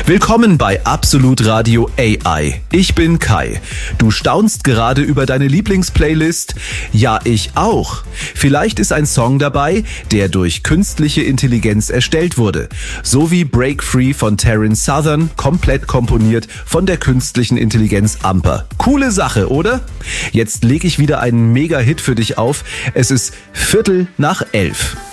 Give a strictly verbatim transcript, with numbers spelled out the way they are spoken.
Willkommen bei Absolut Radio A I. Ich bin Kai. Du staunst gerade über deine Lieblingsplaylist? Ja, ich auch. Vielleicht ist ein Song dabei, der durch künstliche Intelligenz erstellt wurde. So wie Break Free von Taryn Southern, komplett komponiert von der künstlichen Intelligenz Amper. Coole Sache, oder? Jetzt lege ich wieder einen Mega-Hit für dich auf. Es ist Viertel nach elf.